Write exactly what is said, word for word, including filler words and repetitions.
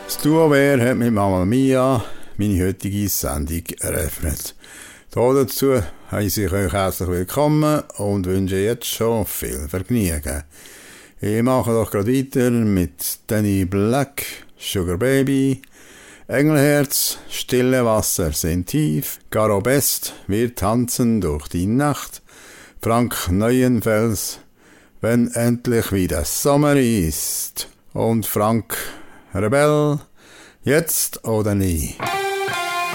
Das Duo Wer hat mit Mamma Mia meine heutige Sendung eröffnet. Dazu heiße ich euch herzlich willkommen und wünsche jetzt schon viel Vergnügen. Ich mache doch gerade weiter mit Danny Black, Sugar Baby, Engelherz, Stille Wasser sind tief, Garo Best, Wir tanzen durch die Nacht, Frank Neuenfels, Wenn endlich wieder Sommer ist, und Frank Rebell, Jetzt oder nie.